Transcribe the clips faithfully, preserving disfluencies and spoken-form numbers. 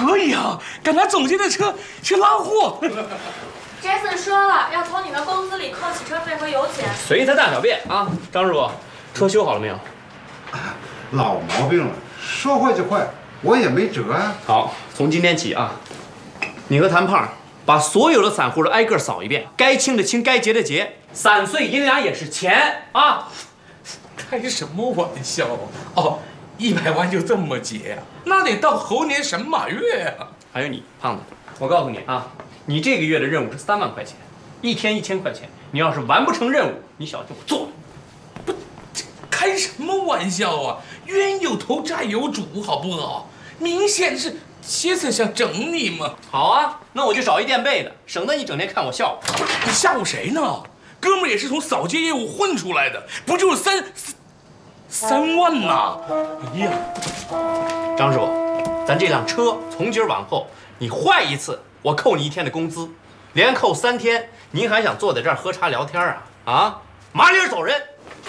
可以啊，赶他总监的车去拉货。 Jason 说了，要从你的工资里扣洗车费和油钱。 随他大小便啊！张师傅，车修好了没有？ 老毛病了，说坏就坏，我也没辙啊。 好，从今天起啊，你和谭胖把所有的散户都挨个扫一遍，该清的清，该结的结，散碎银两也是钱啊！ 开什么玩笑啊！哦，一百万就这么结呀、啊？那得到猴年神马月啊！ 还有你，胖子，我告诉你啊，你这个月的任务是三万块钱，一天一千块钱。你要是完不成任务，你小心我做了。 不，这开什么玩笑啊！冤有头债有主，好不好？明显是杰森想整你嘛。 好啊，那我就找一垫背的，省得你整天看我笑话。 你吓唬谁呢？哥们儿也是从扫街业务混出来的，不就是三三三万呐？哎呀， 张师傅，咱这辆车从今儿往后，你坏一次，我扣你一天的工资，连扣三天。您还想坐在这儿喝茶聊天啊？啊，麻利儿走人！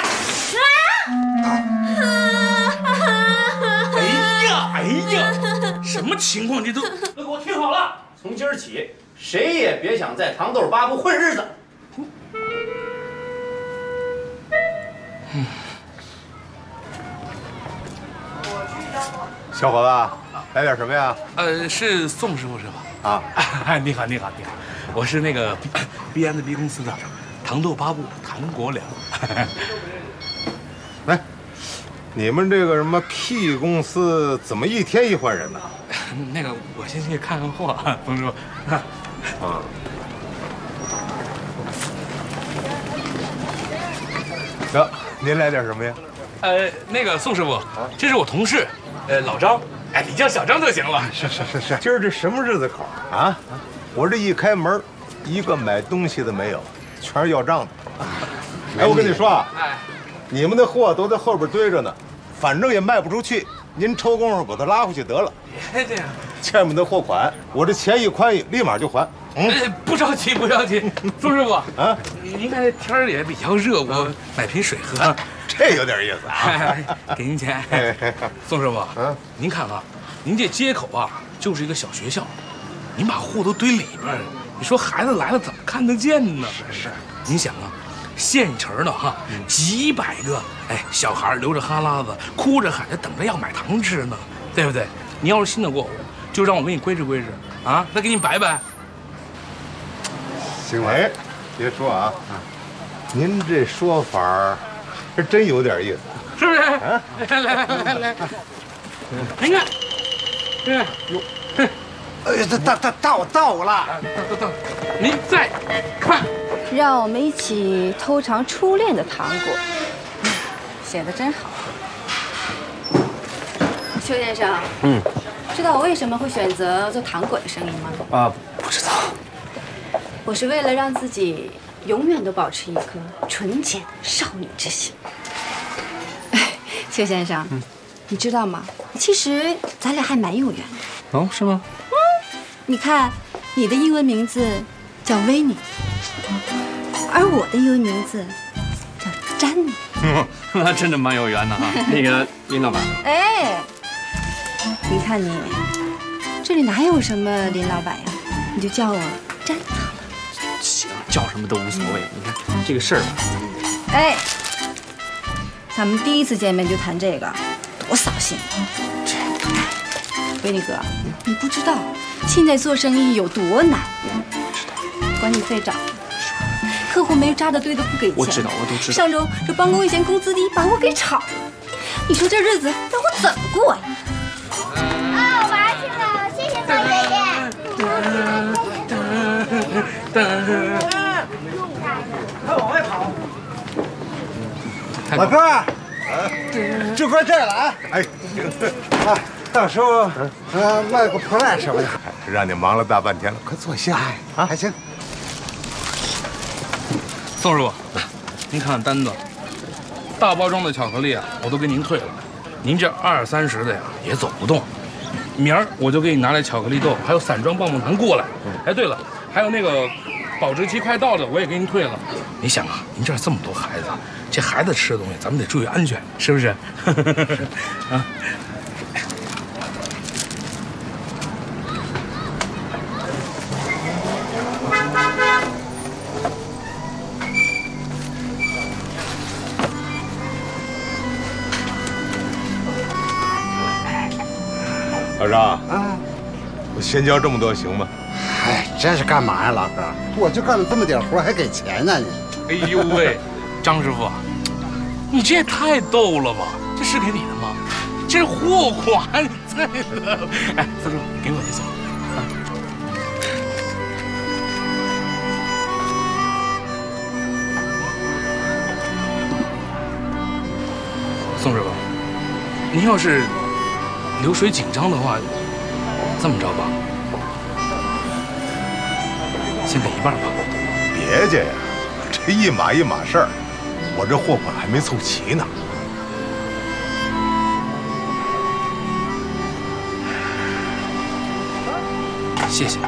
哎呀哎呀，什么情况？你都都给我听好了，从今儿起，谁也别想在糖豆八部混日子。 嗯。 小伙子，来点什么呀？ 呃，是宋师傅是吧？ 啊， 你好，你好，你好，我是那个 B and B 公司的糖豆八部谭国良。 来，你们这个什么 P 公司怎么一天一换人呢？ 那个，我先去看看货，宋师傅。 啊。行，您来点什么呀？ 呃，那个宋师傅，这是我同事，呃，老张，哎，你叫小张就行了。 是是是是，今儿这什么日子口啊？我这一开门，一个买东西的没有，全是要账的。哎，我跟你说啊， 哎， 你们的货都在后边堆着呢，反正也卖不出去，您抽功夫把它拉回去得了。 别这样， 欠们的货款，我这钱一宽裕，立马就还。 嗯，不着急，不着急。宋师傅啊，您看这天儿也比较热，我买瓶水喝。啊这有点意思啊！ 给您钱。宋师傅，嗯，您看啊，您这街口啊就是一个小学校，您把货都堆里边，你说孩子来了怎么看得见呢？ 是是， 您想啊，现成的哈，几百个哎小孩流着哈喇子，哭着喊着等着要买糖吃呢，对不对？你要是信得过我，就让我给你规制规制啊，再给你摆摆。 行了，哎，别说啊，您这说法还真有点意思， 是不是？啊，来来来来来，您看，这哟， 哎呀，到到到到了， 到到到，您再看， 让我们一起偷尝初恋的糖果，写的真好。邱先生，嗯，知道我为什么会选择做糖果的生意吗？ 啊，不知道。 我是为了让自己永远都保持一颗纯洁的少女之心。邱先生，嗯，你知道吗？其实咱俩还蛮有缘的。 哦，是吗？ 嗯，你看，你的英文名字叫维尼，而我的英文名字叫詹妮。 嗯，那真的蛮有缘的哈。那个林老板， 哎，你看你，这里哪有什么林老板呀？你就叫我詹好了。 行，叫什么都无所谓。你看这个事儿， 哎。咱们第一次见面就谈这个，多扫兴！ 这， 维尼哥，你不知道现在做生意有多难。 知道。 管理费涨，客户煤渣的堆的不给钱。 我知道，我都知道。 上周这帮工一嫌工资低，把我给炒了。你说这日子让我怎么过呀？ 啊，我玩去了，谢谢宋爷爷。 快往外跑！老哥，就搁这儿了啊！哎，啊，到时候呃卖个破烂什么的。 让你忙了大半天了，快坐下啊！ 还行。 宋师傅，您看看单子，大包装的巧克力啊，我都给您退了。您这二三十的呀，也走不动。明儿我就给你拿来巧克力豆，还有散装棒棒糖过来。哎，对了，还有那个保质期快到的，我也给您退了。你想啊，您这儿这么多孩子。这孩子吃的东西，咱们得注意安全，是不是？啊！ 老张啊， 我先交这么多行吗？ 哎，这是干嘛呀，老哥？我就干了这么点活，还给钱呢你？ 哎呦喂，张师傅，你这也太逗了吧？这是给你的吗？这是货款，在的。哎，四叔，给我一下。啊。宋师傅，您要是流水紧张的话，这么着吧，先给一半吧。 别介呀，这一码一码事儿，我这货款还没凑齐呢。 谢谢。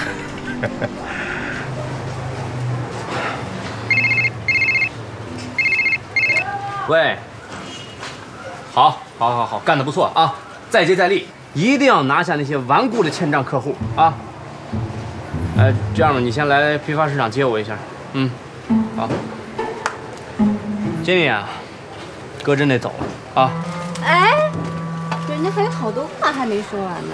喂，好，好，好，好，干得不错啊！再接再厉，一定要拿下那些顽固的欠账客户啊！哎，这样吧，你先来批发市场接我一下。嗯，好。经理啊，哥真得走了啊！ 哎，人家还有好多话还没说完呢。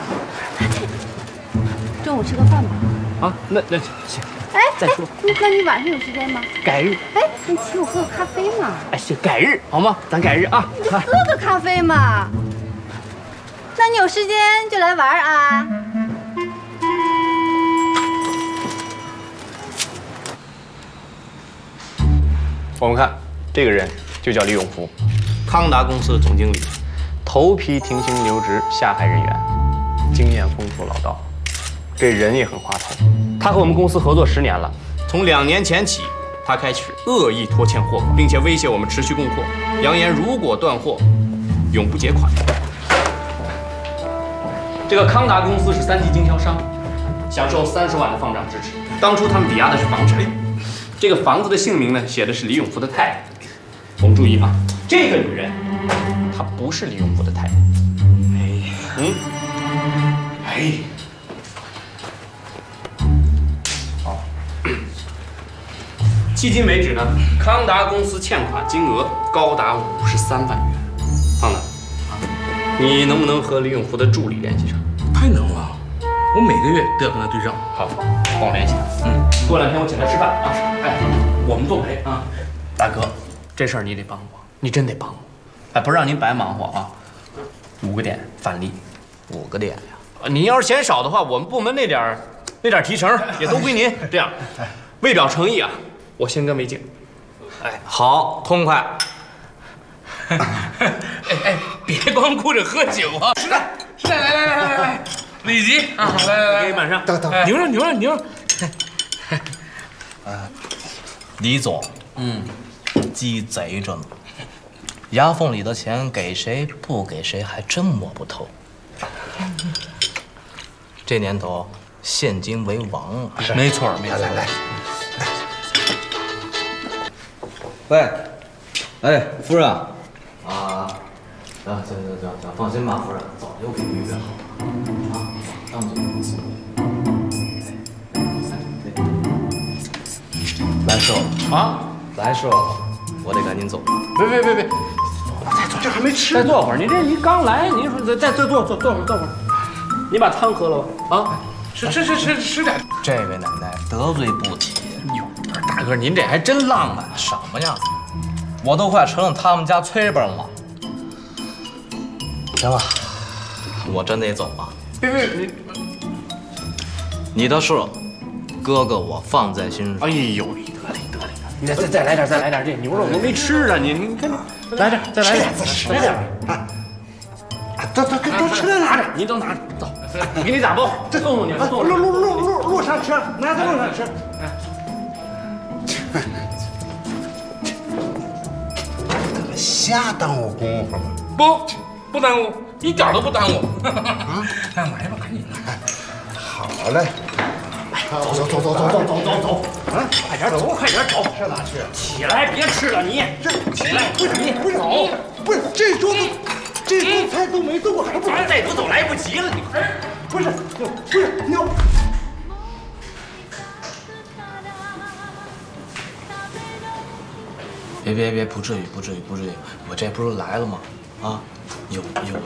中午吃个饭吧。 啊，那那行。 哎， 再说。 那那你晚上有时间吗？ 改日。 哎，你请我喝个咖啡嘛？ 哎，行，改日好吗？咱改日啊。 你就喝个咖啡嘛。那你有时间就来玩啊。 我们看这个人就叫李永福，康达公司的总经理，头批停薪留职下海人员，经验丰富老道，这人也很滑头。他和我们公司合作十年了，从两年前起，他开始恶意拖欠货款，并且威胁我们持续供货，扬言如果断货，永不结款。这个康达公司是三级经销商，享受三十万的放账支持。当初他们抵押的是房产。这个房子的姓名呢，写的是李永福的太太。我们注意啊，这个女人，她不是李永福的太太。哎，嗯，哎，好。迄今为止呢，康达公司欠款金额高达五十三万元。胖子，你能不能和李永福的助理联系上？ 太能了，我每个月都要跟他对账。 好，帮我联系。嗯，过两天我请他吃饭啊。哎，我们作陪啊。大哥，这事儿你得帮我，你真得帮我。哎，不让您白忙活啊。五个点返利， 五个点呀？ 您要是嫌少的话，我们部门那点儿那点儿提成也都归您。这样，为表诚意啊，我先干为敬。 哎，好，痛快。 哎哎，别光顾着喝酒啊！是的，是的，来来来来来，李吉啊，来来来， 给满上。 等等， 牛肉牛肉牛肉。 啊，李总，嗯，鸡贼着呢。牙缝里的钱给谁不给谁还真摸不透。这年头，现金为王啊！ 没错，没错。 来来来， 喂，哎，夫人啊，啊，行行行行行，放心吧，夫人，早就给你约好了啊，当总公司。来事了啊！来事了，我得赶紧走了。 别别别别，再坐，这还没吃，再坐会儿。你这一刚来，您说再再再坐坐坐会儿坐会儿。你把汤喝了吧？啊， 吃吃吃吃吃点。 这位奶奶得罪不起。 哟，大哥，您这还真浪漫。 什么呀？我都快成了他们家崔本了。行了，我真得走了。 别别别， 你的事，哥哥我放在心上。 哎呦，得理得理，你再再再来点，再来点，这牛肉都没吃呢，你你看，来点，再来点，来点。 都都都吃了，拿着， 您都拿着，走，给你打包，送送你，送送你。 路路路路路上吃，拿在路上吃。瞎耽误功夫吗？ 不，不耽误，一点都不耽误。啊，来来吧，赶紧的。 好嘞，走走走走走走走走走， 啊，快点走，快点走， 上哪去？ 起来，别吃了，你这起来， 不是不是走， 不是这桌子这桌菜都没动，还不咱再不走来不及了，你不是不是你要。 别别别，不至于不至于不至于，我这不是来了吗？啊，有有